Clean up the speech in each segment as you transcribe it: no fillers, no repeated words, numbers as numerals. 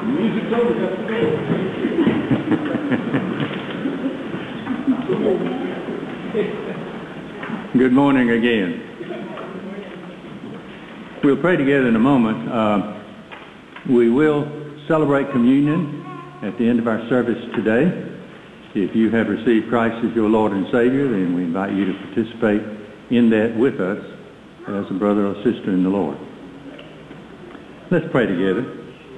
Music's over, got to go. Good morning again. We'll pray together in a moment. We will celebrate communion at the end of our service today. If you have received Christ as your Lord and Savior, then we invite you to participate in that with us as a brother or sister in the Lord. Let's pray together.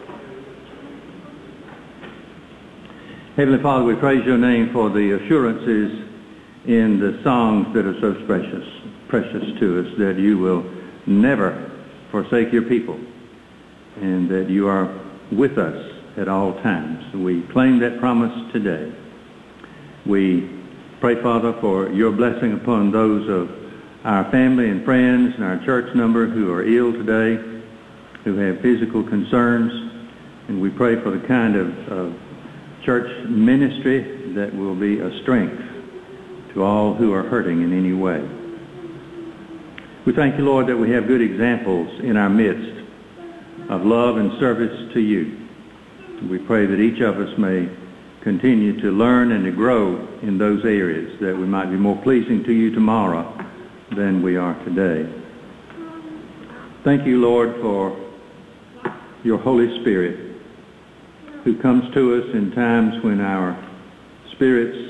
Heavenly Father, we praise your name for the assurances in the songs that are so precious to us, that you will never forsake your people and that you are with us at all times. We claim that promise today. We pray, Father, for your blessing upon those of our family and friends and our church number who are ill today, who have physical concerns, and we pray for the kind of church ministry that will be a strength to all who are hurting in any way. We thank you, Lord, that we have good examples in our midst of love and service to you. We pray that each of us may continue to learn and to grow in those areas, that we might be more pleasing to you tomorrow than we are today. Thank you, Lord, for your Holy Spirit, who comes to us in times when our spirits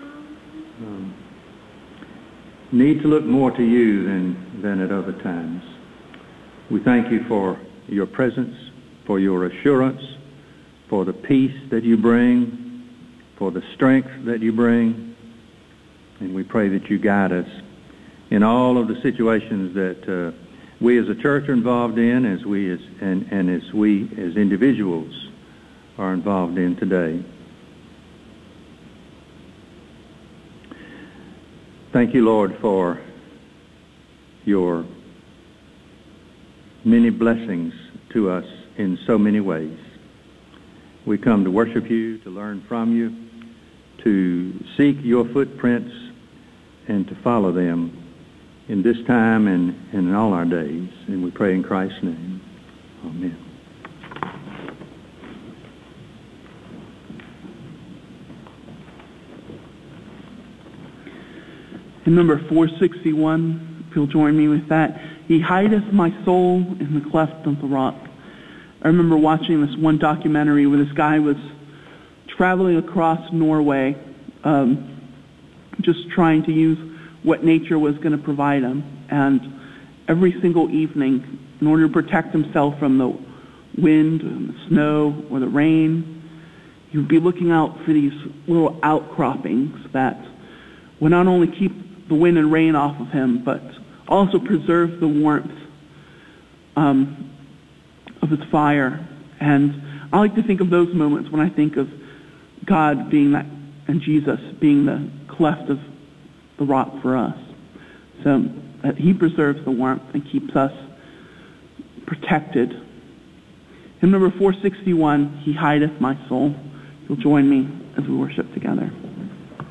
need to look more to you than at other times. We thank you for your presence, for your assurance, for the peace that you bring, for the strength that you bring, and we pray that you guide us in all of the situations that we as a church are involved in, as we as individuals are involved in today. Thank you, Lord, for your many blessings to us in so many ways. We come to worship you, to learn from you, to seek your footprints, and to follow them in this time and in all our days. And we pray in Christ's name. Amen. In number 461, if you'll join me with that. He hideth my soul in the cleft of the rock. I remember watching this one documentary where this guy was traveling across Norway, just trying to use what nature was going to provide him. And every single evening, in order to protect himself from the wind and the snow or the rain, he would be looking out for these little outcroppings that would not only keep the wind and rain off of him, but also preserve the warmth of his fire. And I like to think of those moments when I think of God being that, and Jesus being the cleft of the rock for us. So that he preserves the warmth and keeps us protected. Hymn number 461, He hideth my soul. You'll join me as we worship together.